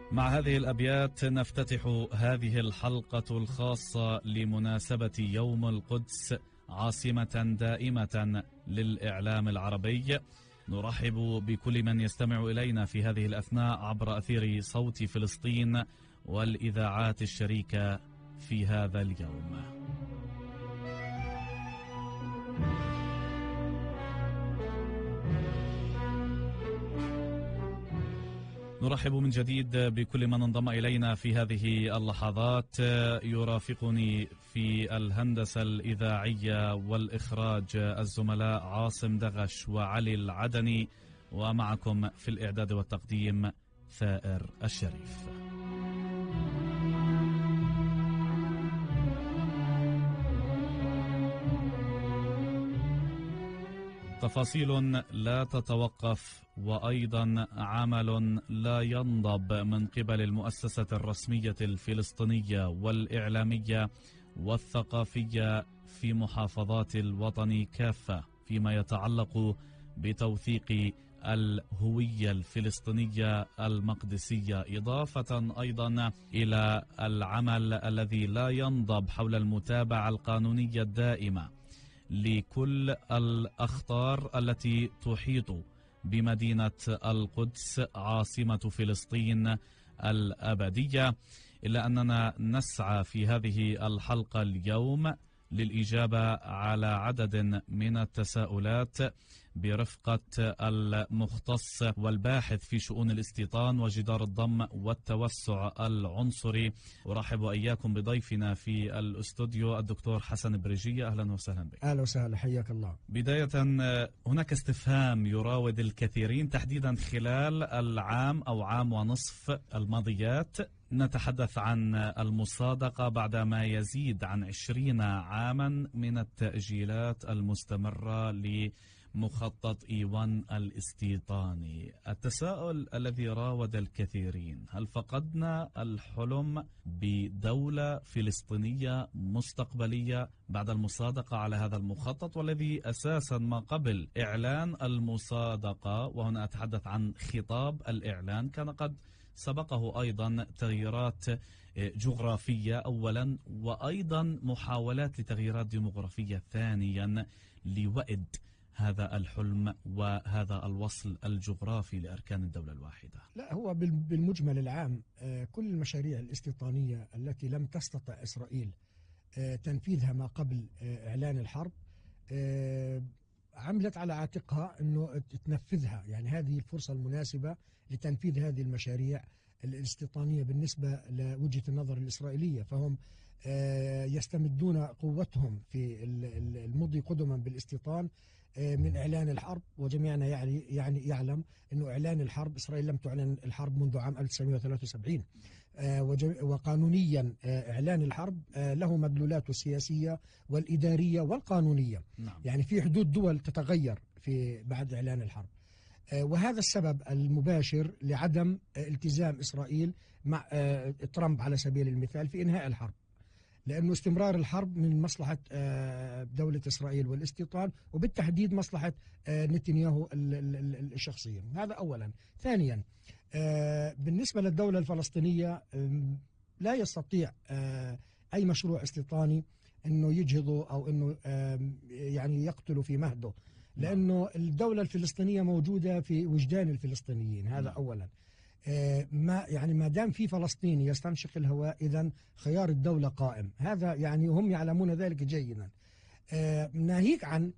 مع هذه الأبيات نفتتح هذه الحلقة الخاصة لمناسبة يوم القدس عاصمة دائمة للإعلام العربي. نرحب بكل من يستمع إلينا في هذه الأثناء عبر أثير صوت فلسطين والإذاعات الشريكة في هذا اليوم. نرحب من جديد بكل من انضم إلينا في هذه اللحظات. يرافقني في الهندسة الإذاعية والإخراج الزملاء عاصم دغش وعلي العدني، ومعكم في الإعداد والتقديم ثائر الشريف. تفاصيل لا تتوقف وأيضا عمل لا ينضب من قبل المؤسسة الرسمية الفلسطينية والإعلامية والثقافية في محافظات الوطن كافة فيما يتعلق بتوثيق الهوية الفلسطينية المقدسية، إضافة أيضا إلى العمل الذي لا ينضب حول المتابعة القانونية الدائمة لكل الأخطار التي تحيط بمدينة القدس عاصمة فلسطين الأبدية. إلا أننا نسعى في هذه الحلقة اليوم للإجابة على عدد من التساؤلات برفقة المختص والباحث في شؤون الاستيطان وجدار الضم والتوسع العنصري. أرحب وإياكم بضيفنا في الأستوديو الدكتور حسن بريجية. أهلا وسهلا بك. أهلا وسهلا، حياك الله. بداية، هناك استفهام يراود الكثيرين تحديدا خلال العام أو عام ونصف الماضيات. نتحدث عن المصادقة بعد ما يزيد عن 20 عاما من التأجيلات المستمرة لمخطط إيوان الاستيطاني. التساؤل الذي راود الكثيرين: هل فقدنا الحلم بدولة فلسطينية مستقبلية بعد المصادقة على هذا المخطط، والذي أساسا ما قبل إعلان المصادقة، وهنا أتحدث عن خطاب الإعلان، كان قد سبقه أيضا تغييرات جغرافية أولا، وأيضا محاولات لتغييرات ديمغرافية ثانيا لوئد هذا الحلم وهذا الوصل الجغرافي لأركان الدولة الواحدة؟ لا، هو بالمجمل العام كل المشاريع الاستيطانية التي لم تستطع إسرائيل تنفيذها ما قبل إعلان الحرب عملت على عاتقها أنه تنفذها. يعني هذه الفرصة المناسبة لتنفيذ هذه المشاريع الاستيطانية بالنسبة لوجهة النظر الإسرائيلية، فهم يستمدون قوتهم في المضي قدما بالاستيطان من إعلان الحرب. وجميعنا يعني يعلم أنه إعلان الحرب، إسرائيل لم تعلن الحرب منذ عام 1973، وقانونيا إعلان الحرب له مدلولاته السياسية والإدارية والقانونية. نعم. يعني في حدود دول تتغير بعد إعلان الحرب، وهذا السبب المباشر لعدم التزام إسرائيل مع ترامب على سبيل المثال في إنهاء الحرب، لأنه استمرار الحرب من مصلحة دولة إسرائيل والاستيطان، وبالتحديد مصلحة نتنياهو الشخصية. هذا أولا. ثانيا، بالنسبة للدولة الفلسطينية لا يستطيع أي مشروع استيطاني أنه يجهضه أو أنه يعني يقتله في مهده، لأنه الدولة الفلسطينية موجودة في وجدان الفلسطينيين. هذا أولا. ما دام في فلسطيني يستنشق الهواء، إذن خيار الدولة قائم. هذا يعني هم يعلمون ذلك جيدا. ناهيك عن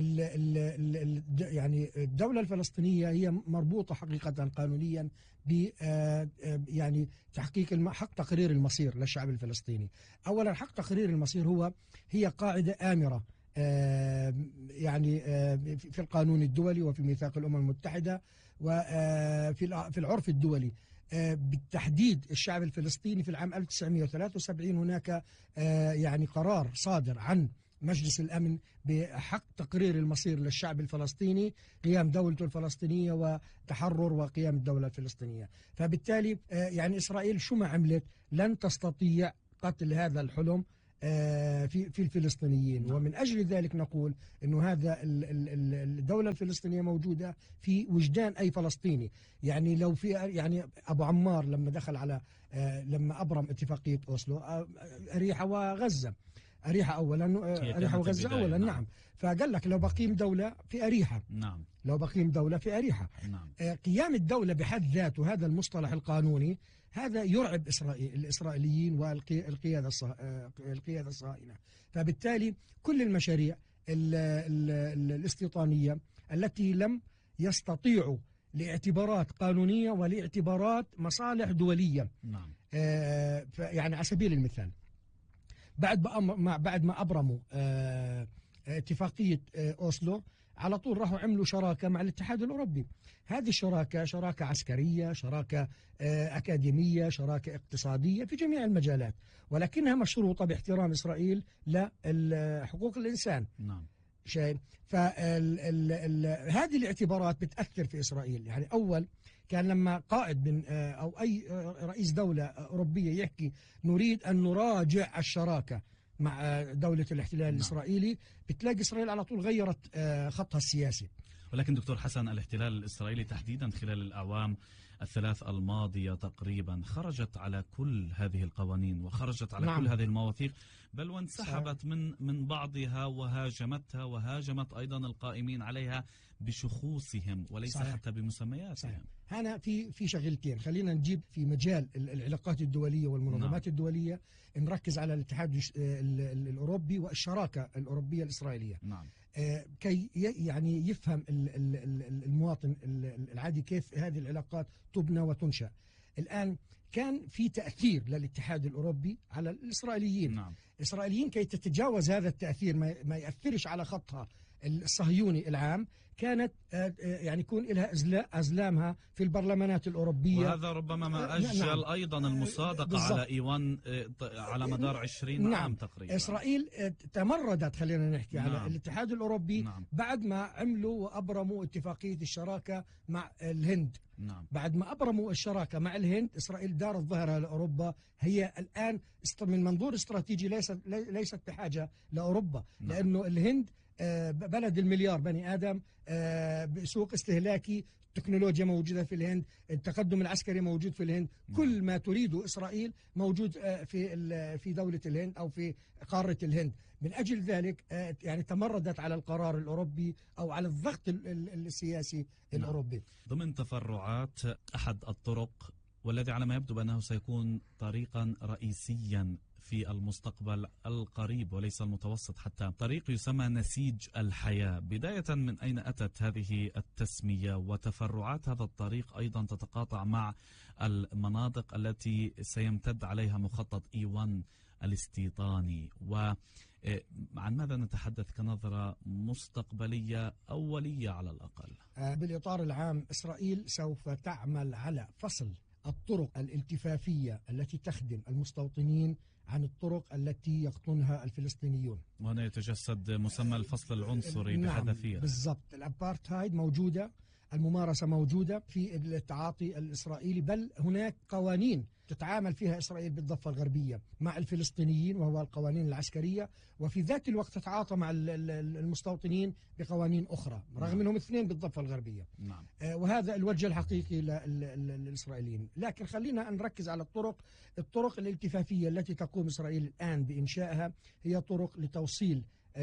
يعني الدولة الفلسطينية هي مربوطة حقيقة قانونيا ب يعني تحقيق حق تقرير المصير للشعب الفلسطيني. أولا، حق تقرير المصير هي قاعدة آمرة يعني في القانون الدولي وفي ميثاق الأمم المتحدة وفي العرف الدولي. بالتحديد الشعب الفلسطيني في العام 1973 هناك يعني قرار صادر عن مجلس الأمن بحق تقرير المصير للشعب الفلسطيني، قيام دولته الفلسطينية وتحرر وقيام الدولة الفلسطينية. فبالتالي يعني إسرائيل شو ما عملت لن تستطيع قتل هذا الحلم في الفلسطينيين. ومن أجل ذلك نقول أنه هذا الدولة الفلسطينية موجودة في وجدان أي فلسطيني. يعني لو في يعني أبو عمار لما دخل على لما أبرم اتفاقية أوسلو، أريحة وغزة، أريحة أولا، أريحة وغزة أولا، نعم. فقال لك لو بقيم دولة في أريحة، نعم، لو بقيم دولة في أريحة، نعم. قيام الدولة بحد ذاته، هذا المصطلح القانوني هذا يرعب الإسرائيليين والقيادة الصهاينة. فبالتالي كل المشاريع الاستيطانية التي لم يستطيعوا لاعتبارات قانونية ولاعتبارات مصالح دولية، نعم. يعني على سبيل المثال بعد ما أبرموا اتفاقية أوسلو، على طول راحوا عملوا شراكة مع الاتحاد الأوروبي. هذه الشراكة شراكة عسكرية، شراكة أكاديمية، شراكة اقتصادية في جميع المجالات، ولكنها مشروطة باحترام إسرائيل لحقوق الإنسان. نعم. هذه الاعتبارات بتأثر في إسرائيل. يعني أول كان لما قائد من أو أي رئيس دولة أوروبية يحكي نريد أن نراجع الشراكة مع دولة الاحتلال الإسرائيلي، بتلاقي إسرائيل على طول غيرت خطها السياسي. ولكن دكتور حسن، الاحتلال الإسرائيلي تحديدا خلال الأعوام الثلاث الماضية تقريبا خرجت على كل هذه القوانين وخرجت على كل هذه المواثيق، بل وانسحبت من بعضها وهاجمتها، وهاجمت أيضا القائمين عليها بشخوصهم وليس حتى بمسمياتهم. هنا في شغلتين، خلينا نجيب في مجال العلاقات الدولية والمنظمات الدولية، نركز على الاتحاد الأوروبي والشراكة الأوروبية الإسرائيلية. نعم. كي يعني يفهم المواطن العادي كيف هذه العلاقات تبنى وتنشأ. الآن كان في تأثير للاتحاد الأوروبي على الإسرائيليين. نعم. الإسرائيليين كي تتجاوز هذا التأثير، ما يأثرش على خطها الصهيوني العام، كانت يعني يكون لها أزلامها في البرلمانات الأوروبية. وهذا ربما ما أجل أيضا المصادقة على إيوان على مدار 20 عام تقريبا. إسرائيل تمردت، خلينا نحكي على الاتحاد الأوروبي بعد ما عملوا وأبرموا اتفاقية الشراكة مع الهند. بعد ما أبرموا الشراكة مع الهند، إسرائيل دارت ظهرها لأوروبا. هي الآن من منظور استراتيجي ليست بحاجة لأوروبا، لأنه الهند بلد المليار بني آدم، بسوق استهلاكي، التكنولوجيا موجودة في الهند، التقدم العسكري موجود في الهند، كل ما تريده إسرائيل موجود في دولة الهند أو في قارة الهند. من أجل ذلك يعني تمردت على القرار الأوروبي أو على الضغط السياسي الأوروبي. ضمن تفرعات أحد الطرق، والذي على ما يبدو بأنه سيكون طريقا رئيسيا في المستقبل القريب وليس المتوسط حتى، طريق يسمى نسيج الحياة. بداية من أين أتت هذه التسمية، وتفرعات هذا الطريق أيضا تتقاطع مع المناطق التي سيمتد عليها مخطط إيوان الاستيطاني، وعن ماذا نتحدث كنظرة مستقبلية أولية على الأقل؟ بالإطار العام، إسرائيل سوف تعمل على فصل الطرق الالتفافية التي تخدم المستوطنين عن الطرق التي يقطنها الفلسطينيون. وهنا يتجسد مسمى الفصل العنصري بحذافيره. بالضبط. الأبارتهايد موجودة، الممارسة موجودة في التعاطي الإسرائيلي، بل هناك قوانين تتعامل فيها إسرائيل بالضفة الغربية مع الفلسطينيين، وهو القوانين العسكرية، وفي ذات الوقت تتعاطى مع المستوطنين بقوانين أخرى، رغم أنهم اثنين بالضفة الغربية. نعم. وهذا الوجه الحقيقي للإسرائيليين. لكن خلينا نركز على الطرق الالتفافية التي تقوم إسرائيل الآن بإنشائها. هي طرق لتوصيل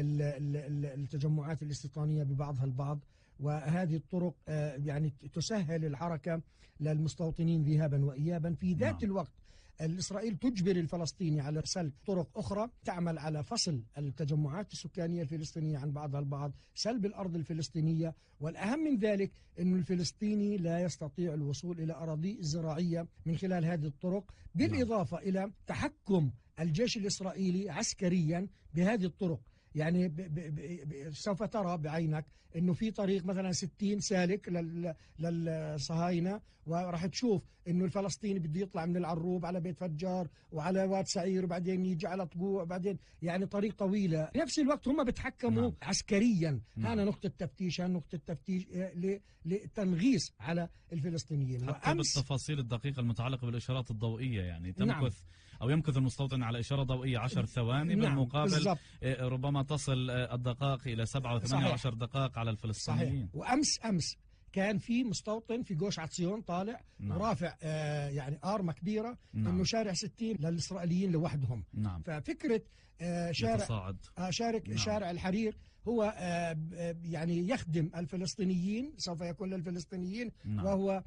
التجمعات الاستيطانية ببعضها البعض، وهذه الطرق يعني تسهل الحركة للمستوطنين ذهابا وإيابا. في ذات الوقت إسرائيل تجبر الفلسطيني على سلك طرق أخرى تعمل على فصل التجمعات السكانية الفلسطينية عن بعضها البعض، سلب الأرض الفلسطينية، والأهم من ذلك أن الفلسطيني لا يستطيع الوصول إلى أراضي زراعية من خلال هذه الطرق، بالإضافة إلى تحكم الجيش الإسرائيلي عسكريا بهذه الطرق. يعني سوف ترى بعينك انه في طريق مثلا 60 سالك للصهاينة، وراح تشوف انه الفلسطيني بده يطلع من العروب على بيت فجار وعلى واد سعير وبعدين يجي على طقوع وبعدين يعني طريق طويلة. بنفس الوقت هم بتحكموا نعم. عسكريا. نعم. هنا نقطة تفتيش، هنا نقطة تفتيش لتنغيص على الفلسطينيين. حتى بالتفاصيل الدقيقة المتعلقة بالإشارات الضوئية، يعني تمكث نعم. أو يمكث المستوطن على إشارة ضوئية 10 ثواني، نعم. بالمقابل بالزبط. ربما تصل الدقائق إلى 7 و8 و10 دقائق على الفلسطينيين. صحيح. وأمس كان في مستوطن في جوش عطسيون طالع نعم. ورافع يعني آرمة كبيرة، نعم. إنه شارع 60 للإسرائيليين لوحدهم. نعم. ففكرة يتصاعد. نعم. شارع الحرير هو يعني يخدم الفلسطينيين، سوف يكون للفلسطينيين. نعم. وهو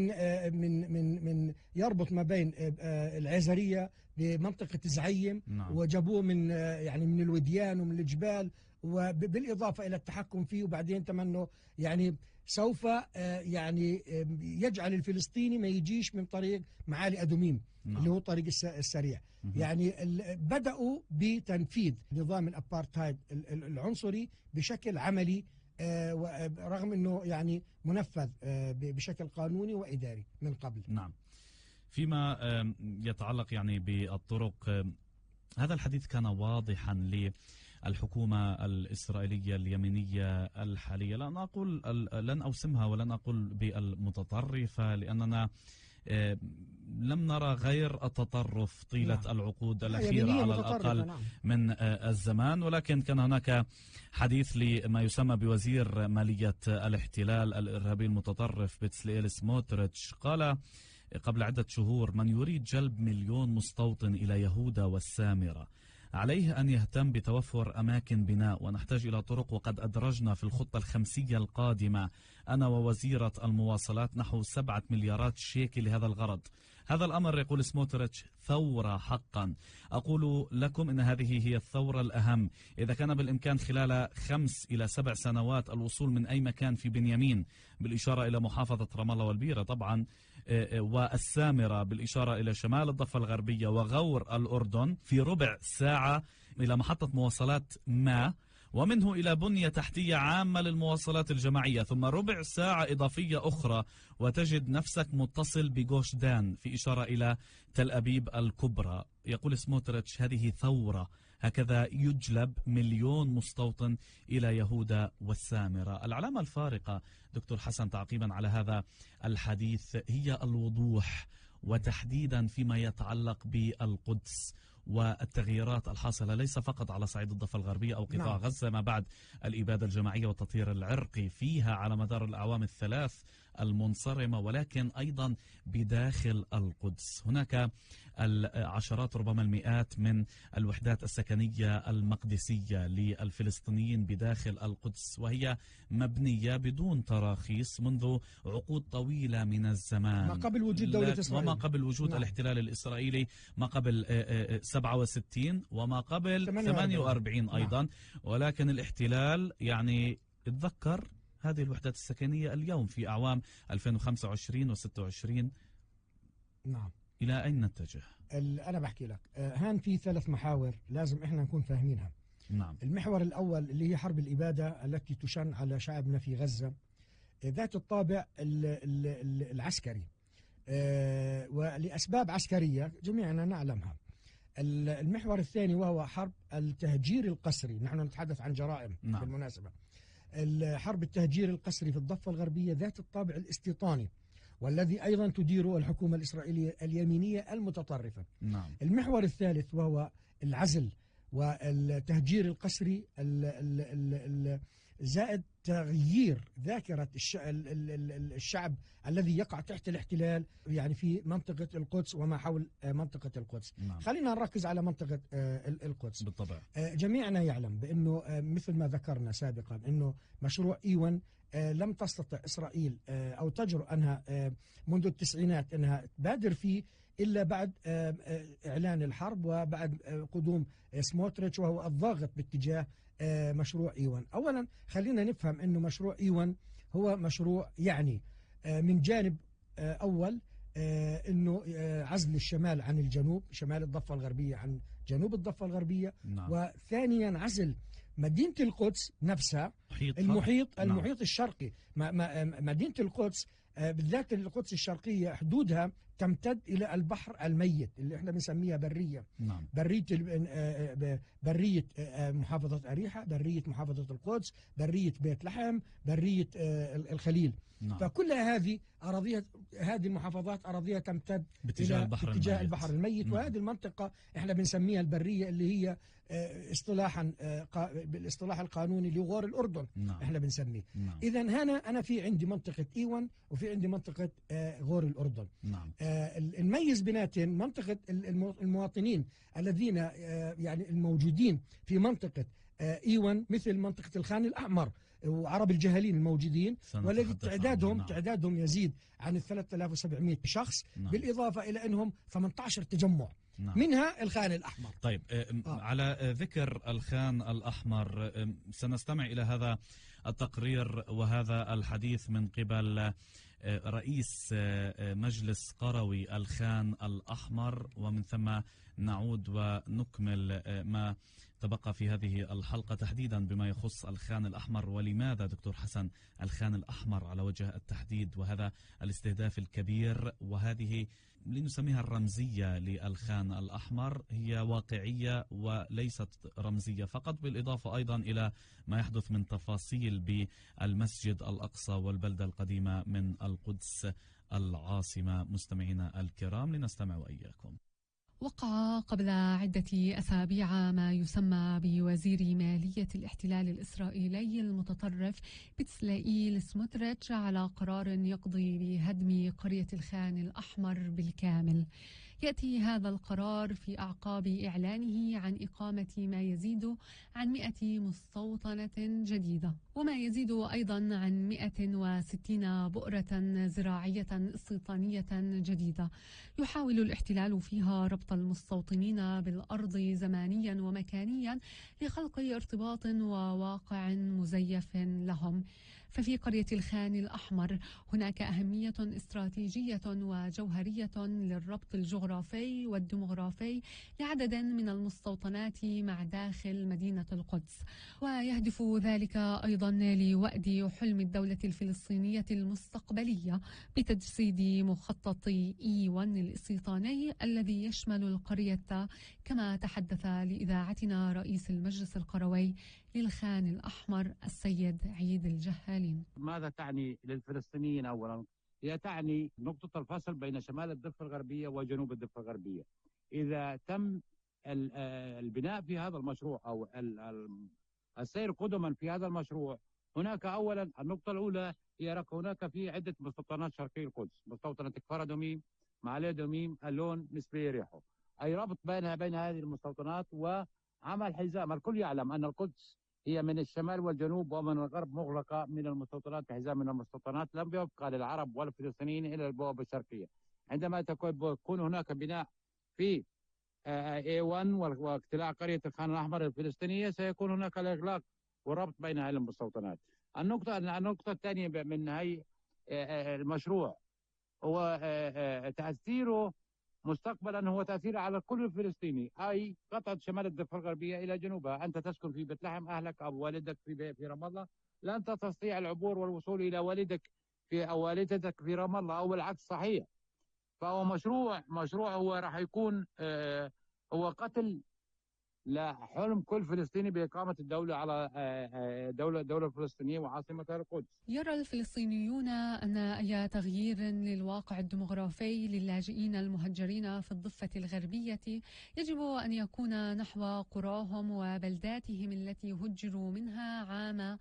من يربط ما بين العزرية بمنطقة زعيم. نعم. وجابوه من يعني من الوديان ومن الجبال، وبالإضافة إلى التحكم فيه. وبعدين تمنوا يعني سوف يعني يجعل الفلسطيني ما يجيش من طريق معالي أدوميم. نعم. اللي هو الطريق السريع. يعني بدأوا بتنفيذ نظام الأبارتهايد العنصري بشكل عملي، رغم أنه يعني منفذ بشكل قانوني وإداري من قبل. نعم. فيما يتعلق يعني بالطرق، هذا الحديث كان واضحا للحكومة الإسرائيلية اليمينية الحالية. لن أوسمها ولن أقول بالمتطرفة، لأننا لم نرى غير التطرف طيلة نعم. العقود الأخيرة على الأقل. نعم. من الزمان، ولكن كان هناك حديث لما يسمى بوزير مالية الاحتلال الإرهابي المتطرف بتسليل سموتريتش. قال قبل عدة شهور: من يريد جلب 1,000,000 مستوطن إلى يهودا والسامرة عليه أن يهتم بتوفر أماكن بناء، ونحتاج إلى طرق، وقد أدرجنا في الخطة الخمسية القادمة أنا ووزيرة المواصلات نحو 7 مليارات شيكل لهذا الغرض. هذا الأمر، يقول سموتريتش، ثورة حقا. أقول لكم إن هذه هي الثورة الأهم. إذا كان بالإمكان خلال 5 إلى 7 سنوات الوصول من أي مكان في بنيامين، بالإشارة إلى محافظة رام الله والبيرة طبعا، والسامرة بالإشارة إلى شمال الضفة الغربية، وغور الأردن، في ربع ساعة إلى محطة مواصلات ما، ومنه إلى بنية تحتية عامة للمواصلات الجماعية، ثم ربع ساعة إضافية أخرى وتجد نفسك متصل بجوش دان، في إشارة إلى تل أبيب الكبرى. يقول سموتريتش: هذه ثورة، هكذا يجلب 1,000,000 مستوطن إلى يهودا والسامرة. العلامة الفارقة دكتور حسن تعقيبا على هذا الحديث هي الوضوح، وتحديدا فيما يتعلق بالقدس والتغييرات الحاصلة ليس فقط على صعيد الضفة الغربية أو قطاع نعم. غزة ما بعد الإبادة الجماعية والتطهير العرقي فيها على مدار الأعوام الثلاث المنصرمة، ولكن أيضا بداخل القدس. هناك العشرات ربما المئات من الوحدات السكنية المقدسية للفلسطينيين بداخل القدس، وهي مبنية بدون تراخيص منذ عقود طويلة من الزمان، ما قبل وجود دولة إسرائيل، وما قبل وجود نعم. الاحتلال الإسرائيلي، ما قبل 67 وما قبل 48 أيضا. نعم. ولكن الاحتلال يعني اتذكر هذه الوحدات السكنية اليوم في أعوام 2025 و26. نعم. إلى أين نتجه؟ أنا بحكي لك، هان في 3 محاور لازم إحنا نكون فاهمينها. نعم. المحور الأول اللي هي حرب الإبادة التي تشن على شعبنا في غزة، ذات الطابع العسكري، ولأسباب عسكرية جميعنا نعلمها. المحور الثاني وهو حرب التهجير القسري، نحن نتحدث عن جرائم. نعم. بالمناسبة حرب التهجير القسري في الضفة الغربية ذات الطابع الاستيطاني، والذي أيضا تديره الحكومة الإسرائيلية اليمينية المتطرفة. نعم. المحور الثالث وهو العزل والتهجير القسري، زائد تغيير ذاكرة الشعب الذي يقع تحت الاحتلال، يعني في منطقة القدس وما حول منطقة القدس. نعم. خلينا نركز على منطقة القدس. بالطبع. جميعنا يعلم بأنه مثل ما ذكرنا سابقا أنه مشروع إيوان لم تستطع إسرائيل أو تجرؤ أنها منذ التسعينات أنها تبادر فيه إلا بعد إعلان الحرب وبعد قدوم سموتريتش، وهو الضاغط باتجاه مشروع إيوان. أولا خلينا نفهم أنه مشروع إيوان هو مشروع يعني من جانب أول أنه عزل الشمال عن الجنوب، شمال الضفة الغربية عن جنوب الضفة الغربية. نعم. وثانيا عزل مدينة القدس نفسها، المحيط الشرقي. مدينة القدس بالذات القدس الشرقية حدودها تمتد إلى البحر الميت اللي احنا بنسميها برية. نعم. برية محافظة أريحة، برية محافظة القدس، برية بيت لحم، برية الخليل. نعم. فكل هذه أراضيها، هذه المحافظات أراضيها تمتد باتجاه البحر الميت. البحر الميت. نعم. وهذه المنطقة احنا بنسميها البرية اللي هي اصطلاحا بالاصطلاح القانوني لغور الأردن. نعم. احنا بنسميه. نعم. إذا هنا أنا في عندي منطقة إيوان وفي عندي منطقة غور الأردن. نعم. الميز بيناتهم منطقة المواطنين الذين يعني الموجودين في منطقة إيوان مثل منطقة الخان الأحمر وعرب الجهلين الموجودين، والذي تعدادهم يزيد عن 3700 شخص. نعم. بالإضافة إلى أنهم 18 تجمع. نعم. منها الخان الأحمر. طيب على ذكر الخان الأحمر سنستمع إلى هذا التقرير وهذا الحديث من قبل رئيس مجلس قروي الخان الأحمر، ومن ثم نعود ونكمل ما تبقى في هذه الحلقة تحديدا بما يخص الخان الأحمر. ولماذا دكتور حسن الخان الأحمر على وجه التحديد وهذا الاستهداف الكبير؟ وهذه لنسميها الرمزية للخان الأحمر هي واقعية وليست رمزية فقط، بالإضافة أيضا إلى ما يحدث من تفاصيل بالمسجد الأقصى والبلدة القديمة من القدس العاصمة. مستمعينا الكرام، لنستمع وإياكم. وقع قبل عدة أسابيع ما يسمى بوزير مالية الاحتلال الإسرائيلي المتطرف بتسلائيل سموتريتش على قرار يقضي بهدم قرية الخان الأحمر بالكامل. يأتي هذا القرار في أعقاب إعلانه عن إقامة ما يزيد عن 100 مستوطنة جديدة، وما يزيد أيضا عن 160 بؤرة زراعية استيطانية جديدة يحاول الاحتلال فيها ربط المستوطنين بالأرض زمانيا ومكانيا لخلق ارتباط وواقع مزيف لهم. ففي قرية الخان الأحمر هناك أهمية استراتيجية وجوهرية للربط الجغرافي والديمغرافي لعدد من المستوطنات مع داخل مدينة القدس، ويهدف ذلك أيضا لوأد حلم الدولة الفلسطينية المستقبلية بتجسيد مخطط إيوان الاستيطاني الذي يشمل القرية، كما تحدث لإذاعتنا رئيس المجلس القروي للخان الأحمر السيد عيد الجهالين. ماذا تعني للفلسطينيين؟ أولا هي تعني نقطة الفصل بين شمال الضفة الغربية وجنوب الضفة الغربية. إذا تم البناء في هذا المشروع أو السير قدما في هذا المشروع، هناك أولا النقطة الأولى هي هناك في عدة مستوطنات شرقي القدس، مستوطنة كفر دوميم، معليه دوميم، اللون، نسبي ريحو، أي ربط بين هذه المستوطنات وعمل حزام. الكل يعلم أن القدس هي من الشمال والجنوب ومن الغرب مغلقة من المستوطنات، حزام من المستوطنات لم يبقى للعرب ولا الفلسطينيين إلا البوابة الشرقية. عندما يكون هناك بناء في A1 واقتلاع قرية الخان الأحمر الفلسطينية، سيكون هناك الإغلاق والربط بين هذه المستوطنات. النقطة الثانية من هي المشروع هو تأثيره مستقبلا، هو تأثيره على كل الفلسطيني، أي قطعة شمال الضفة الغربية إلى جنوبها. أنت تسكن في بيت لحم، أهلك أو والدك في رام الله، لا أنت تستطيع العبور والوصول إلى والدك أو والدتك في رام الله أو العكس صحيح. فهو مشروع هو راح يكون هو قتل لحلم كل فلسطيني بإقامة الدولة على دولة فلسطينية وعاصمتها القدس. يرى الفلسطينيون أن أي تغيير للواقع الديمغرافي للاجئين المهجرين في الضفة الغربية يجب أن يكون نحو قراهم وبلداتهم التي هجروا منها عام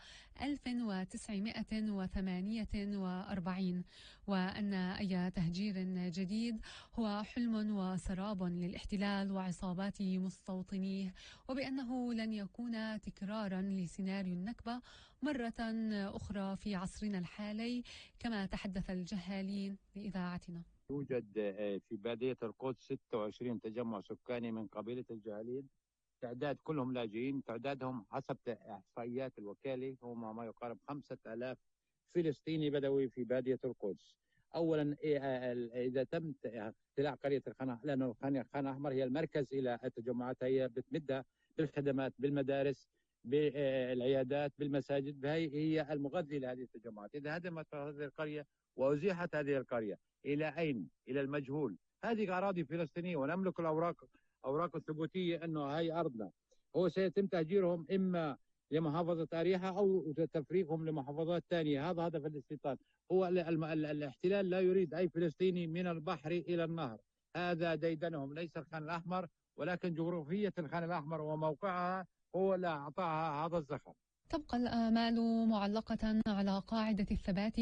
1948، وأن أي تهجير جديد هو حلم وسراب للاحتلال وعصابات مستوطنيه، وبأنه لن يكون تكرارا لسيناريو النكبة مرة أخرى في عصرنا الحالي، كما تحدث الجهالين لإذاعتنا. يوجد في بادية القدس 26 تجمع سكاني من قبيلة الجهالين، تعداد كلهم لاجئين، تعدادهم حسب إحصائيات الوكالة هم ما يقارب 5000 فلسطيني بدوي في بادية القدس. أولا إذا تم اقتلاع قرية الخان، لأن الخان الأحمر هي المركز إلى التجمعات، هي بتمدها بالخدمات، بالمدارس، بالعيادات بالمساجد، هي المغذي لهذه التجمعات. إذا هدمت هذه القرية وأزيحت هذه القرية إلى أين؟ إلى المجهول. هذه أراضي فلسطينية ونملك الأوراق الثبوتية أنه هي أرضنا. هو سيتم تهجيرهم إما لمحافظة أريحة أو تفريقهم لمحافظات ثانية. هذا هدف الاستيطان. هو الاحتلال لا يريد أي فلسطيني من البحر إلى النهر. هذا ديدنهم، ليس الخان الأحمر، ولكن جغرافية الخان الأحمر وموقعها هو اللي أعطاها هذا الزخم. تبقى الآمال معلقة على قاعدة الثبات